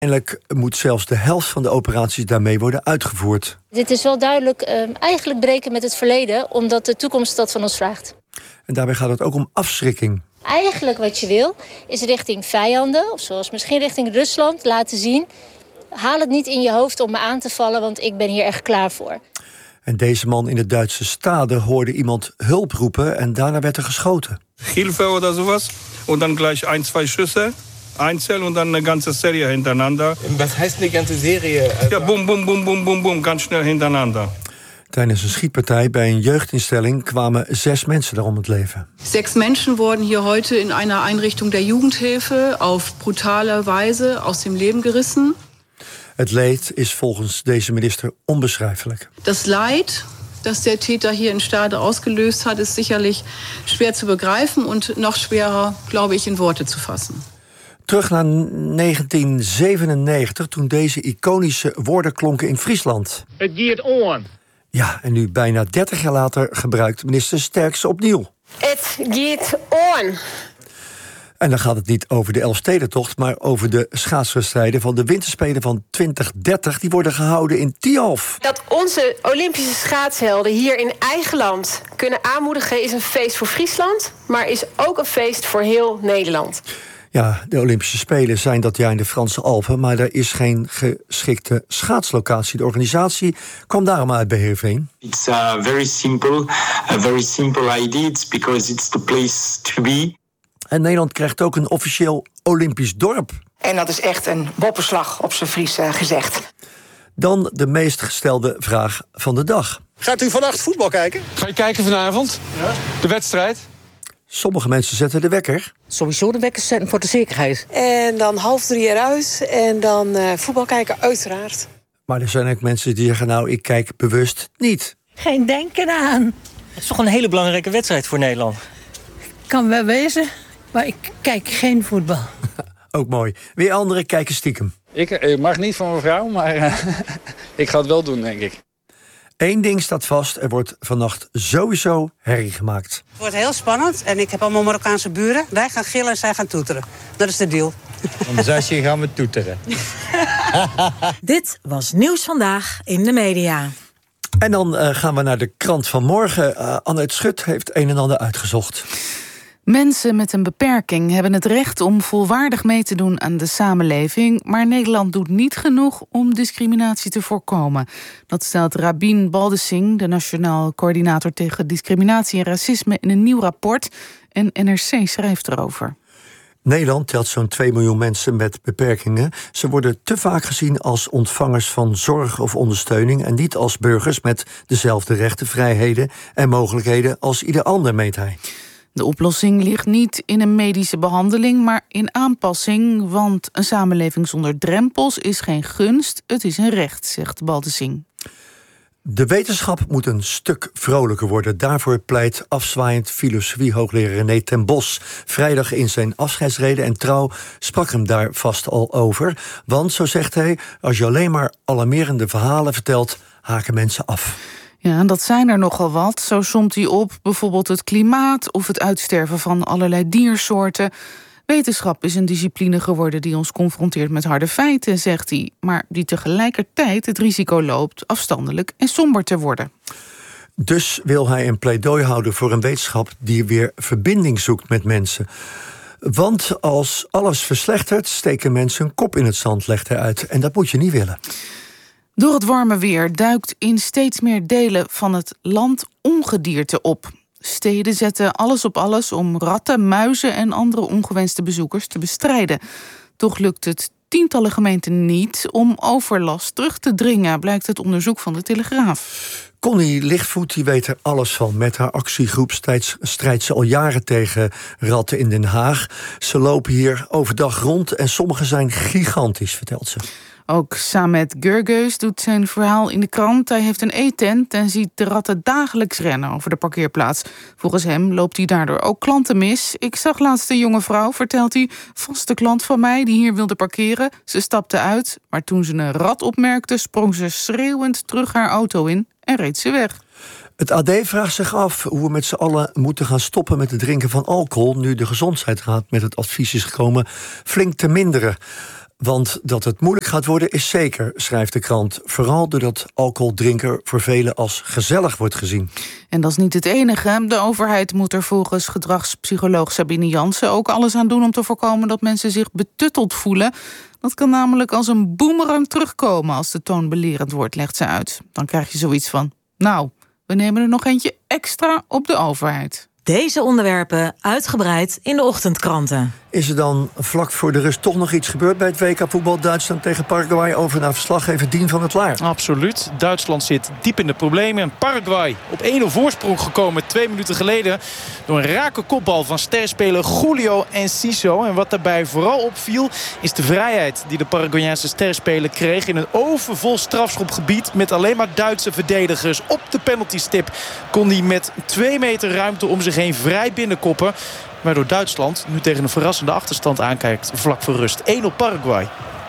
Uiteindelijk moet zelfs de helft van de operaties daarmee worden uitgevoerd. Dit is wel duidelijk eigenlijk breken met het verleden, omdat de toekomst dat van ons vraagt. En daarbij gaat het ook om afschrikking. Eigenlijk wat je wil, is richting vijanden, of zoals misschien richting Rusland, laten zien: haal het niet in je hoofd om me aan te vallen, want ik ben hier echt klaar voor. En deze man in de Duitse Stade hoorde iemand hulp roepen en daarna werd er geschoten. Hilfe oder sowas. En dan gleich 1, 2 Schüsse. Einzel und dann eine ganze Serie hintereinander. Was heißt eine ganze Serie? Ja, boom, boom, boom, boom, boom, boom, ganz schnell hintereinander. Tijdens een schietpartij bij een jeugdinstelling kwamen 6 mensen daarom het leven. 6 Menschen wurden hier heute in einer Einrichtung der Jugendhilfe auf brutale Weise aus dem Leben gerissen. Het leed is volgens deze minister onbeschrijfelijk. Das Leid, das der Täter hier in Stade ausgelöst hat, ist sicherlich schwer zu begreifen und noch schwerer, glaube ich, in Worte zu fassen. Terug naar 1997, toen deze iconische woorden klonken in Friesland. Het gaat on. Ja, en nu bijna 30 jaar later gebruikt minister Sterk ze opnieuw. Het gaat on. En dan gaat het niet over de Elfstedentocht, maar over de schaatswedstrijden van de winterspelen van 2030. Die worden gehouden in Tialf. Dat onze Olympische schaatshelden hier in eigen land kunnen aanmoedigen is een feest voor Friesland, maar is ook een feest voor heel Nederland. Ja, de Olympische Spelen zijn dat jaar in de Franse Alpen, maar er is geen geschikte schaatslocatie. De organisatie kwam daarom uit bij Heerenveen. It's a very simple idea. It's because it's the place to be. En Nederland krijgt ook een officieel Olympisch dorp. En dat is echt een boppenslag op zijn Fries gezegd. Dan de meest gestelde vraag van de dag. Gaat u vannacht voetbal kijken? Ga je kijken vanavond? Ja. De wedstrijd? Sommige mensen zetten de wekker. Sowieso de wekker zetten voor de zekerheid. En dan 2:30 eruit en dan voetbal kijken, uiteraard. Maar er zijn ook mensen die zeggen, nou, ik kijk bewust niet. Geen denken aan. Het is toch een hele belangrijke wedstrijd voor Nederland. Kan wel wezen, maar ik kijk geen voetbal. Ook mooi. Weer anderen kijken stiekem. Ik mag niet van mijn vrouw, maar ik ga het wel doen, denk ik. Eén ding staat vast, er wordt vannacht sowieso herrie gemaakt. Het wordt heel spannend en ik heb allemaal Marokkaanse buren. Wij gaan gillen en zij gaan toeteren. Dat is de deal. Anders als je gaan we toeteren. Dit was Nieuws Vandaag in de media. En dan gaan we naar de krant van morgen. Annette Schut heeft een en ander uitgezocht. Mensen met een beperking hebben het recht om volwaardig mee te doen aan de samenleving, maar Nederland doet niet genoeg om discriminatie te voorkomen. Dat stelt Rabin Baldessing, de Nationaal Coördinator tegen Discriminatie en Racisme, in een nieuw rapport. En NRC schrijft erover. Nederland telt zo'n 2 miljoen mensen met beperkingen. Ze worden te vaak gezien als ontvangers van zorg of ondersteuning en niet als burgers met dezelfde rechten, vrijheden en mogelijkheden als ieder ander, meet hij. De oplossing ligt niet in een medische behandeling, maar in aanpassing. Want een samenleving zonder drempels is geen gunst, het is een recht, zegt Baldessing. De wetenschap moet een stuk vrolijker worden. Daarvoor pleit afzwaaiend filosofie-hoogleraar René ten Bos vrijdag in zijn afscheidsrede, en Trouw sprak hem daar vast al over. Want, zo zegt hij, als je alleen maar alarmerende verhalen vertelt, haken mensen af. Ja, en dat zijn er nogal wat. Zo somt hij op bijvoorbeeld het klimaat of het uitsterven van allerlei diersoorten. Wetenschap is een discipline geworden die ons confronteert met harde feiten, zegt hij, maar die tegelijkertijd het risico loopt afstandelijk en somber te worden. Dus wil hij een pleidooi houden voor een wetenschap die weer verbinding zoekt met mensen. Want als alles verslechtert, steken mensen hun kop in het zand, legt hij uit. En dat moet je niet willen. Door het warme weer duikt in steeds meer delen van het land ongedierte op. Steden zetten alles op alles om ratten, muizen en andere ongewenste bezoekers te bestrijden. Toch lukt het tientallen gemeenten niet om overlast terug te dringen, blijkt uit onderzoek van de Telegraaf. Connie Lichtvoet die weet er alles van. Met haar actiegroep strijdt ze al jaren tegen ratten in Den Haag. Ze lopen hier overdag rond en sommige zijn gigantisch, vertelt ze. Ook Samet Gurgeus doet zijn verhaal in de krant. Hij heeft een eetent en ziet de ratten dagelijks rennen over de parkeerplaats. Volgens hem loopt hij daardoor ook klanten mis. Ik zag laatst een jonge vrouw, vertelt hij, vaste klant van mij die hier wilde parkeren. Ze stapte uit, maar toen ze een rat opmerkte, sprong ze schreeuwend terug haar auto in en reed ze weg. Het AD vraagt zich af hoe we met z'n allen moeten gaan stoppen met het drinken van alcohol, nu de Gezondheidsraad met het advies is gekomen flink te minderen. Want dat het moeilijk gaat worden is zeker, schrijft de krant. Vooral doordat alcohol drinken voor velen als gezellig wordt gezien. En dat is niet het enige. De overheid moet er volgens gedragspsycholoog Sabine Jansen ook alles aan doen om te voorkomen dat mensen zich betutteld voelen. Dat kan namelijk als een boemerang terugkomen als de toon belerend wordt, legt ze uit. Dan krijg je zoiets van, nou, we nemen er nog eentje extra op de overheid. Deze onderwerpen uitgebreid in de ochtendkranten. Is er dan vlak voor de rust toch nog iets gebeurd bij het WK voetbal Duitsland tegen Paraguay? Over naar verslaggever Dien van het Laar. Absoluut. Duitsland zit diep in de problemen. En Paraguay op 1-0 voorsprong gekomen 2 minuten geleden. Door een rake kopbal van sterspeler Julio Enciso. En wat daarbij vooral opviel is de vrijheid die de Paraguayaanse sterspeler kreeg in een overvol strafschopgebied met alleen maar Duitse verdedigers. Op de penaltystip kon hij met 2 meter ruimte om zich heen vrij binnenkoppen. Waardoor Duitsland nu tegen een verrassende achterstand aankijkt vlak voor rust. 1-0 Paraguay.